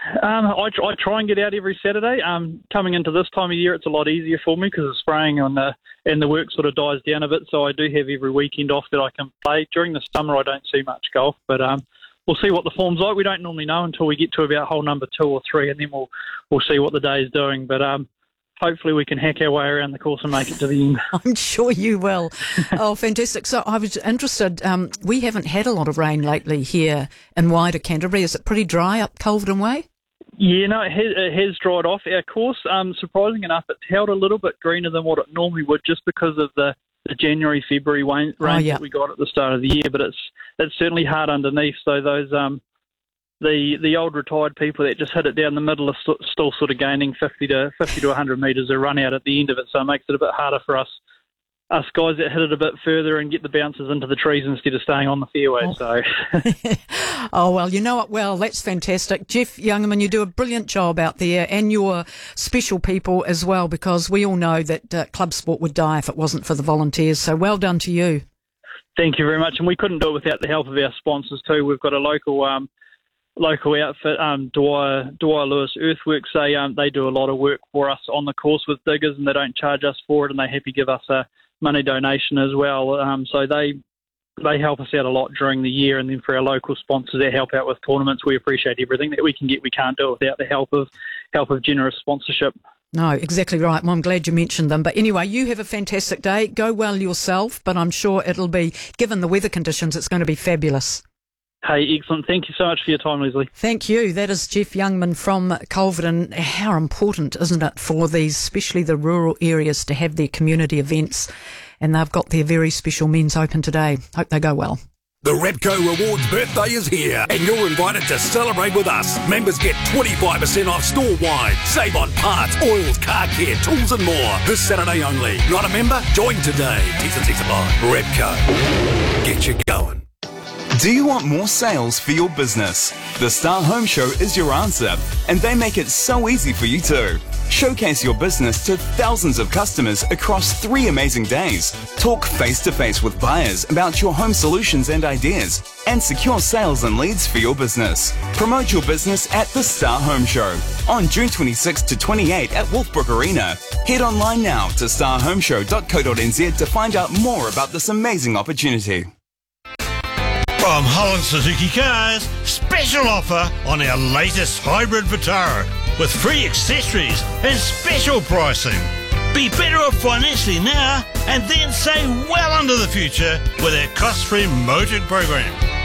I try and get out every Saturday. Coming into this time of year, it's a lot easier for me because the spraying and the work sort of dies down a bit. So I do have every weekend off that I can play. During the summer, I don't see much golf, but we'll see what the form's like. We don't normally know until we get to about hole number 2 or 3, and then we'll see what the day is doing. But hopefully we can hack our way around the course and make it to the end. I'm sure you will. Oh, fantastic. So I was interested, we haven't had a lot of rain lately here in wider Canterbury. Is it pretty dry up Culverden Way? Yeah, no, it has dried off. Our course, surprising enough, it's held a little bit greener than what it normally would just because of the January, February rain that we got at the start of the year, but it's certainly hard underneath. So those the old retired people that just hit it down the middle are still sort of gaining 50 to 100 metres a run out at the end of it, so it makes it a bit harder for us guys that hit it a bit further and get the bounces into the trees instead of staying on the fairway. Oh. So, oh, well, you know it well. That's fantastic. Jeff Youngerman, you do a brilliant job out there, and your special people as well, because we all know that club sport would die if it wasn't for the volunteers. So well done to you. Thank you very much. And we couldn't do it without the help of our sponsors too. We've got a local outfit, Dwyer Lewis Earthworks. They do a lot of work for us on the course with diggers, and they don't charge us for it, and they happy give us a money donation as well. So they help us out a lot during the year, and then for our local sponsors that help out with tournaments, we appreciate everything that we can get. We can't do it without the help of generous sponsorship. No, exactly right. Well, I'm glad you mentioned them. But anyway, you have a fantastic day. Go well yourself, but I'm sure it'll be, given the weather conditions, it's going to be fabulous. Hey, excellent. Thank you so much for your time, Leslie. Thank you. That is Jeff Youngman from Culverden. How important, isn't it, for these, especially the rural areas, to have their community events? And they've got their very special Men's Open today. Hope they go well. The Repco Rewards birthday is here, and you're invited to celebrate with us. Members get 25% off store-wide. Save on parts, oils, car care, tools and more. This Saturday only. Not a member? Join today. T&Cs apply. Repco. Get you going. Do you want more sales for your business? The Star Home Show is your answer, and they make it so easy for you too. Showcase your business to thousands of customers across 3 amazing days. Talk face-to-face with buyers about your home solutions and ideas, and secure sales and leads for your business. Promote your business at the Star Home Show on June 26 to 28 at Wolfbrook Arena. Head online now to starhomeshow.co.nz to find out more about this amazing opportunity. From Holland Suzuki Cars, special offer on our latest hybrid Vitara with free accessories and special pricing. Be better off financially now and then save well into the future with our cost-free motoring program.